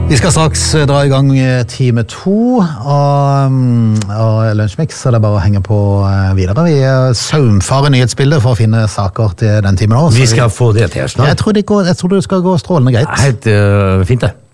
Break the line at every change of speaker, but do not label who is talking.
Vi skal straks dra i gang time 2 av Lunsjmix, så det er bare å henge på videre. Vi saumfarer nyhetsbildet for å finne saker til den timen også.
Vi skal få det til snart.
Jeg tror det skal gå strålende greit.
Helt fint det.